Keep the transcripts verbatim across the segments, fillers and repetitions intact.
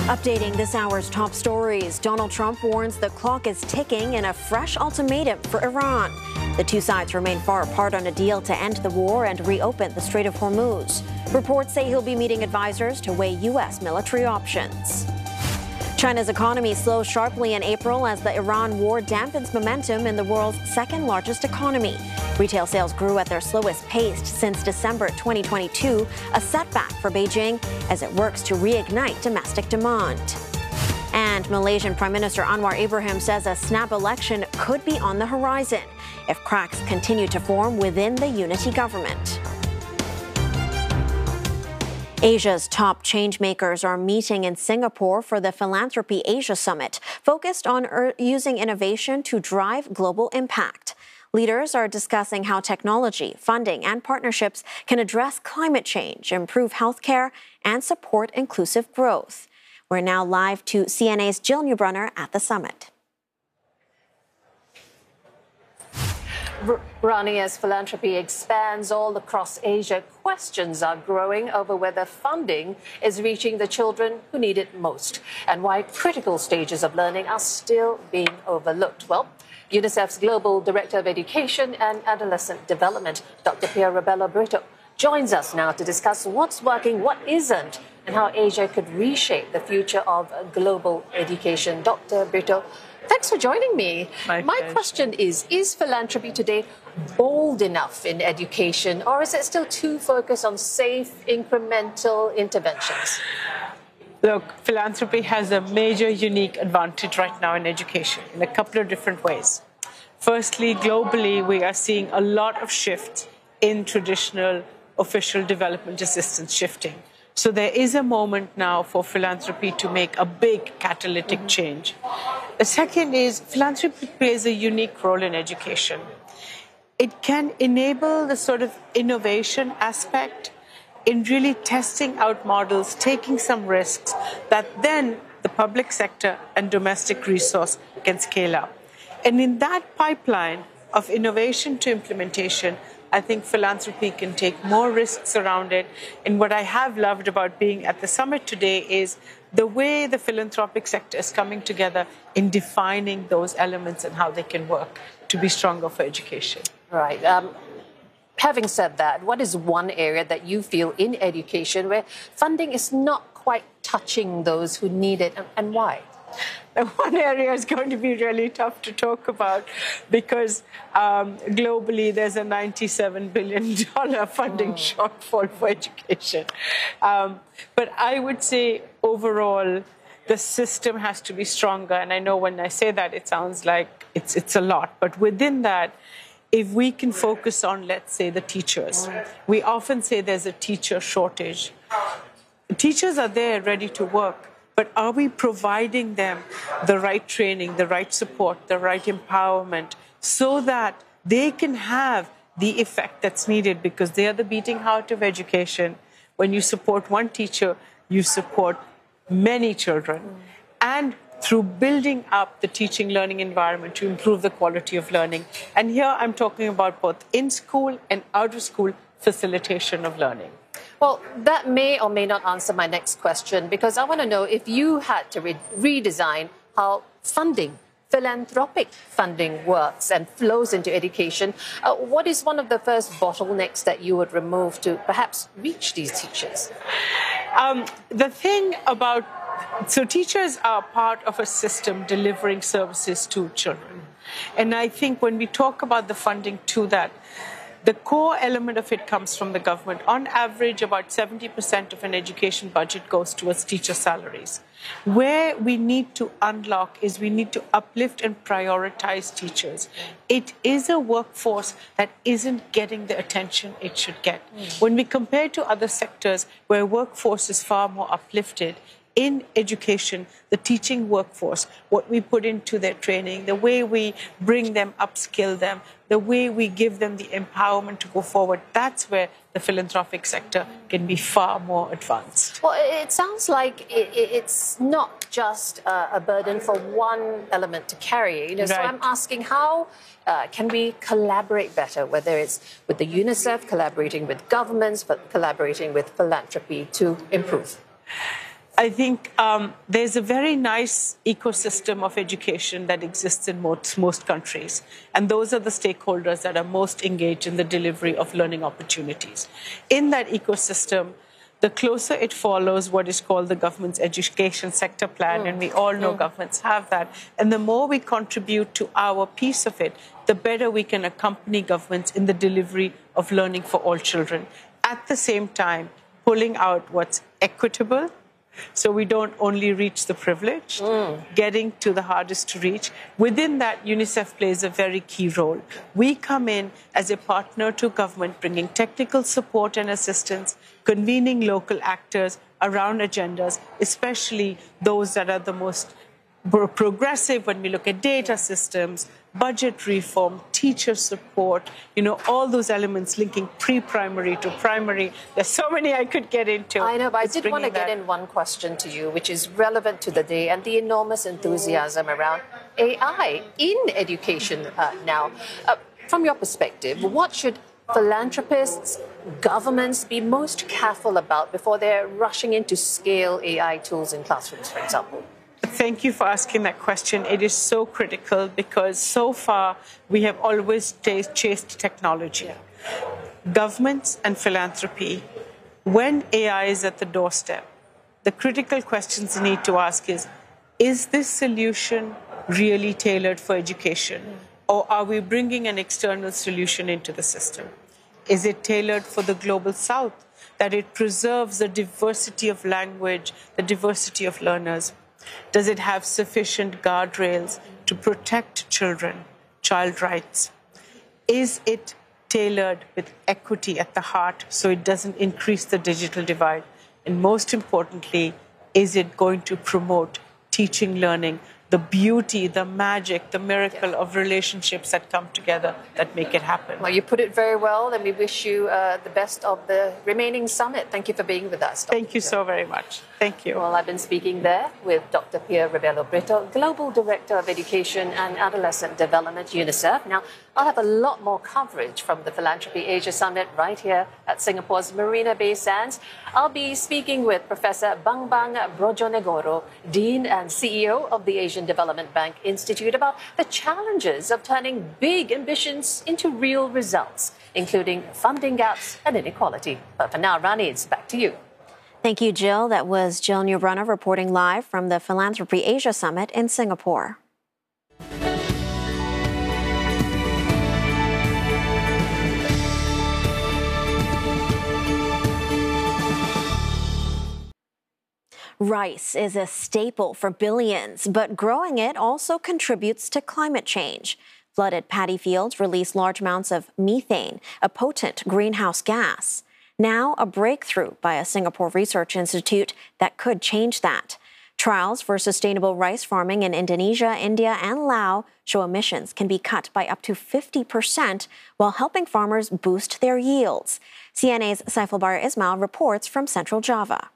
Updating this hour's top stories, Donald Trump warns the clock is ticking in a fresh ultimatum for Iran. The two sides remain far apart on a deal to end the war and reopen the Strait of Hormuz. Reports say he'll be meeting advisors to weigh U S military options. China's economy slows sharply in April as the Iran war dampens momentum in the world's second largest economy. Retail sales grew at their slowest pace since December twenty twenty-two, a setback for Beijing as it works to reignite domestic demand. And Malaysian Prime Minister Anwar Ibrahim says a snap election could be on the horizon if cracks continue to form within the unity government. Asia's top changemakers are meeting in Singapore for the Philanthropy Asia Summit, focused on er- using innovation to drive global impact. Leaders are discussing how technology, funding, and partnerships can address climate change, improve healthcare, and support inclusive growth. We're now live to C N A's Jill Neubrunner at the summit. Rani, as philanthropy expands all across Asia, questions are growing over whether funding is reaching the children who need it most and why critical stages of learning are still being overlooked. Well, UNICEF's Global Director of Education and Adolescent Development, Doctor Pia Rebelo Brito, joins us now to discuss what's working, what isn't, and how Asia could reshape the future of global education. Doctor Brito, thanks for joining me. My, My question is, is philanthropy today bold enough in education, or is it still too focused on safe, incremental interventions? Look, philanthropy has a major unique advantage right now in education in a couple of different ways. Firstly, globally, we are seeing a lot of shift in traditional official development assistance shifting. So there is a moment now for philanthropy to make a big catalytic mm-hmm. change. The second is philanthropy plays a unique role in education. It can enable the sort of innovation aspect in really testing out models, taking some risks that then the public sector and domestic resource can scale up. And in that pipeline of innovation to implementation, I think philanthropy can take more risks around it. And what I have loved about being at the summit today is the way the philanthropic sector is coming together in defining those elements and how they can work to be stronger for education. Right. Um, having said that, what is one area that you feel in education where funding is not quite touching those who need it, and, and why? One area is going to be really tough to talk about because um, globally there's a ninety-seven billion dollars funding oh. shortfall for education. Um, but I would say overall the system has to be stronger. And I know when I say that it sounds like it's, it's a lot. But within that, if we can focus on, let's say, the teachers, we often say there's a teacher shortage. Teachers are there ready to work. But are we providing them the right training, the right support, the right empowerment so that they can have the effect that's needed? Because they are the beating heart of education. When you support one teacher, you support many children. Mm. And through building up the teaching learning environment to improve the quality of learning. And here I'm talking about both in-school and out-of-school facilitation of learning. Well, that may or may not answer my next question, because I want to know if you had to re- redesign how funding, philanthropic funding works and flows into education, uh, what is one of the first bottlenecks that you would remove to perhaps reach these teachers? Um, the thing about, so teachers are part of a system delivering services to children. And I think when we talk about the funding to that, the core element of it comes from the government. On average, about seventy percent of an education budget goes towards teacher salaries. Where we need to unlock is we need to uplift and prioritize teachers. It is a workforce that isn't getting the attention it should get. Mm. When we compare to other sectors where workforce is far more uplifted, in education, the teaching workforce, what we put into their training, the way we bring them, upskill them, the way we give them the empowerment to go forward, that's where the philanthropic sector can be far more advanced. Well, it sounds like it's not just a burden for one element to carry. You know, right. So I'm asking how uh, can we collaborate better, whether it's with the UNICEF, collaborating with governments, but collaborating with philanthropy to improve? I think um, there's a very nice ecosystem of education that exists in most, most countries. And those are the stakeholders that are most engaged in the delivery of learning opportunities. In that ecosystem, the closer it follows what is called the government's education sector plan, mm. and we all know mm. governments have that, and the more we contribute to our piece of it, the better we can accompany governments in the delivery of learning for all children. At the same time, pulling out what's equitable, so we don't only reach the privileged, mm. getting to the hardest to reach. Within that, UNICEF plays a very key role. We come in as a partner to government, bringing technical support and assistance, convening local actors around agendas, especially those that are the most progressive when we look at data systems, budget reform, teacher support, you know, all those elements linking pre-primary to primary. There's so many I could get into. I know, but I did want to get in one question to you, which is relevant to the day and the enormous enthusiasm around A I in education uh, now. Uh, from your perspective, what should philanthropists, governments be most careful about before they're rushing in to scale A I tools in classrooms, for example? Thank you for asking that question. It is so critical because so far we have always chased technology. Yeah. Governments and philanthropy, when A I is at the doorstep, the critical questions you need to ask is, is this solution really tailored for education? Mm. Or are we bringing an external solution into the system? Is it tailored for the global south, that it preserves the diversity of language, the diversity of learners? Does it have sufficient guardrails to protect children, child rights? Is it tailored with equity at the heart so it doesn't increase the digital divide? And most importantly, is it going to promote teaching, learning, the beauty, the magic, the miracle yeah. of relationships that come together that make it happen? Well, you put it very well, and we wish you uh, the best of the remaining summit. Thank you for being with us, Doctor Thank you so very much. Thank you. Well, I've been speaking there with Doctor Pia Rebelo Brito, Global Director of Education and Adolescent Development, UNICEF. Now, I'll have a lot more coverage from the Philanthropy Asia Summit right here at Singapore's Marina Bay Sands. I'll be speaking with Professor Bambang Brojonegoro, Dean and C E O of the Asian Development Bank Institute, about the challenges of turning big ambitions into real results, including funding gaps and inequality. But for now, Rani, it's back to you. Thank you, Jill. That was Jill Neubrunner reporting live from the Philanthropy Asia Summit in Singapore. Rice is a staple for billions, but growing it also contributes to climate change. Flooded paddy fields release large amounts of methane, a potent greenhouse gas. Now, a breakthrough by a Singapore research institute that could change that. Trials for sustainable rice farming in Indonesia, India, and Laos show emissions can be cut by up to fifty percent while helping farmers boost their yields. C N A's Saiful Bahri Ismail reports from Central Java.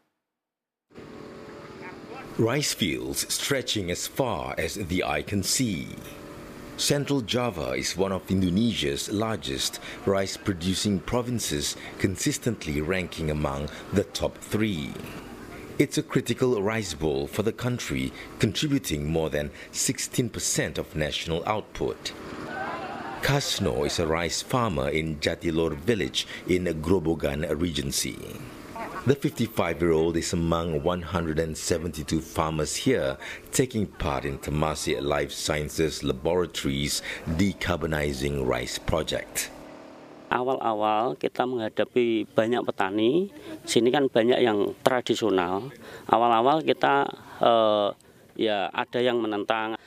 Rice fields stretching as far as the eye can see. Central Java is one of Indonesia's largest rice-producing provinces, consistently ranking among the top three. It's a critical rice bowl for the country, contributing more than sixteen percent of national output. Kasno is a rice farmer in Jatilor village in Grobogan Regency. The fifty-five-year-old is among one hundred seventy-two farmers here taking part in Temasek Life Sciences Laboratories Decarbonizing Rice Project. Awal-awal kita menghadapi banyak petani, sini kan banyak yang tradisional. Awal-awal kita eh, ya ada yang menentang.